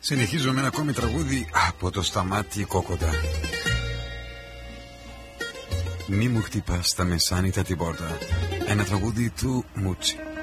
Συνεχίζω με ένα ακόμη τραγούδι από το Σταμάτη Κόκοντα. Μη μου χτυπάς τα μεσάνυχτα την πόρτα. Ένα τραγούδι του Μούτσι.